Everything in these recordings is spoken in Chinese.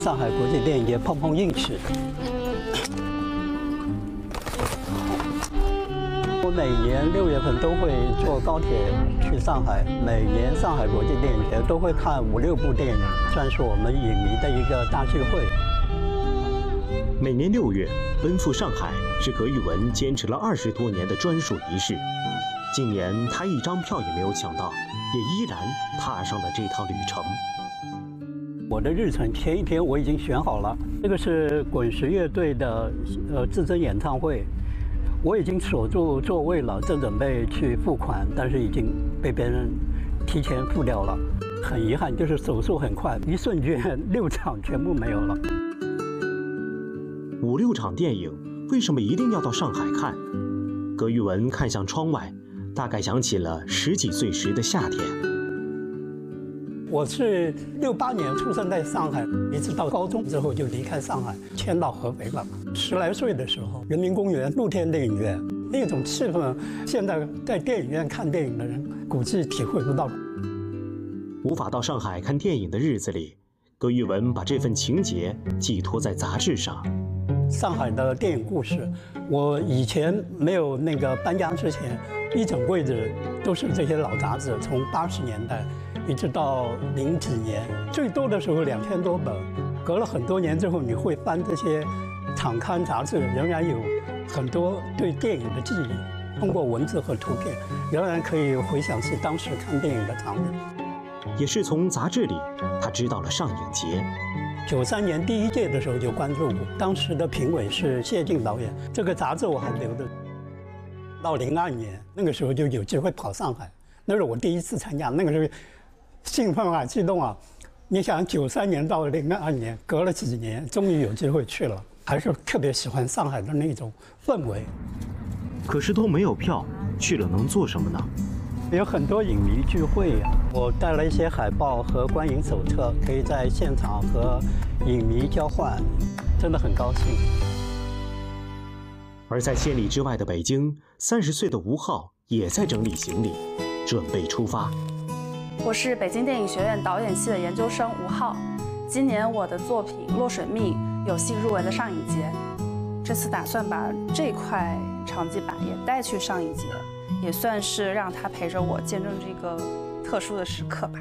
上海国际电影节碰碰运气。我每年6月份都会坐高铁去上海，每年上海国际电影节都会看5、6部电影，算是我们影迷的一个大聚会。 每年6月奔赴上海是葛宇文坚持了20多年的专属仪式。今年他一张票也没有抢到，也依然踏上了这趟旅程。 我的日程前一天我已经选好了，这个是滚石乐队的至臻演唱会，我已经锁住座位了，正准备去付款，但是已经被别人提前付掉了。很遗憾，就是手速很快，一瞬间6场全部没有了。 5、6场电影为什么一定要到上海看？葛宇文看向窗外，大概想起了10几岁时的夏天。 我是68年出生在上海，一直到高中之后就离开上海，迁到合肥了。10来岁的时候，人民公园露天电影院那种气氛，现在在电影院看电影的人估计体会不到。 无法到上海看电影的日子里，葛宇文把这份情结寄托在杂志上。 上海的电影故事，我以前没有那个搬家之前，一整柜子都是这些老杂志，从80年代一直到00几年，最多的时候2000多本。隔了很多年之后，你会翻这些场刊杂志，仍然有很多对电影的记忆，通过文字和图片，仍然可以回想起当时看电影的场景。 也是从杂志里，他知道了上影节。 93年第1届的时候就关注过，当时的评委是谢晋导演，这个杂志我还留着。到02年，那个时候就有机会跑上海，那是我第一次参加，那个时候兴奋啊，激动啊！你想，93年到02年，隔了几年，终于有机会去了，还是特别喜欢上海的那种氛围。 可是都没有票，去了能做什么呢？ 有很多影迷聚会呀，我带了一些海报和观影手册，可以在现场和影迷交换，真的很高兴。 而在千里之外的北京，30岁的吴昊也在整理行李，准备出发。 我是北京电影学院导演系的研究生吴昊，今年我的作品《落水蜜》有幸入围了上影节，这次打算把这块长记版也带去上影节，也算是让他陪着我见证这个特殊的时刻吧。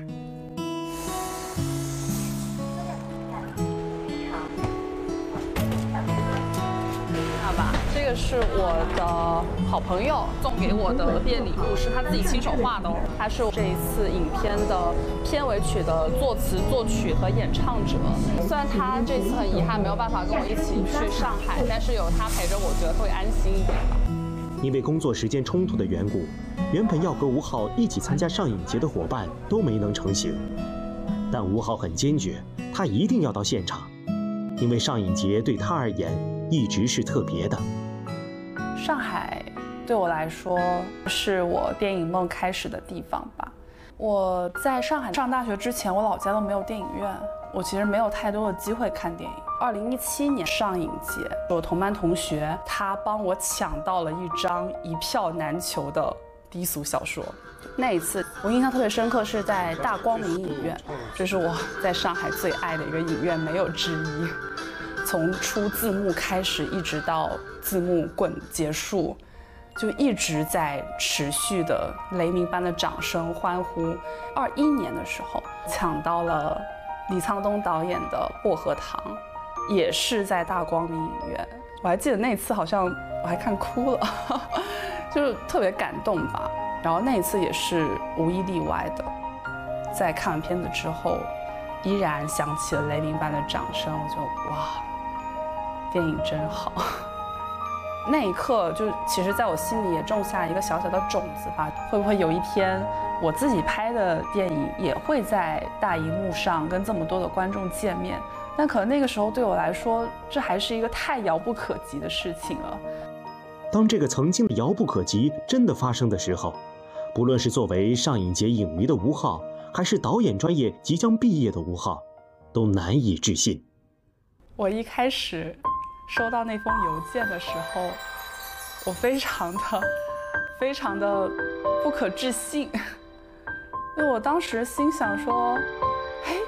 好吧，这个是我的好朋友送给我的毕业礼物，是他自己亲手画的哦。他是这一次影片的片尾曲的作词、作曲和演唱者。虽然他这次很遗憾没有办法跟我一起去上海，但是有他陪着我，觉得会安心一点吧。 因为工作时间冲突的缘故，原本要和吴昊一起参加上影节的伙伴都没能成行。但吴昊很坚决，他一定要到现场，因为上影节对他而言一直是特别的。 上海对我来说是我电影梦开始的地方吧。我在上海上大学之前，我老家都没有电影院，我其实没有太多的机会看电影。2017年上影节，我同班同学他帮我抢到了一张一票难求的低俗小说。那一次我印象特别深刻，是在大光明影院，这是我在上海最爱的一个影院，没有之一。从出字幕开始，一直到字幕滚结束，就一直在持续的雷鸣般的掌声欢呼。21年的时候抢到了李沧东导演的《薄荷糖》，也是在大光明影院。我还记得那次好像我还看哭了，就是特别感动吧。然后那一次也是无一例外的，在看完片子之后，依然响起了雷鸣般的掌声，我就哇，电影真好。那一刻就其实在我心里也种下一个小小的种子吧，会不会有一天我自己拍的电影也会在大荧幕上跟这么多的观众见面？但可能那个时候对我来说，这还是一个太遥不可及的事情了。 当这个曾经的遥不可及真的发生的时候，不论是作为上影节影迷的吴昊，还是导演专业即将毕业的吴昊，都难以置信。 我一开始收到那封邮件的时候，我非常的不可置信，因为我当时心想说，哎，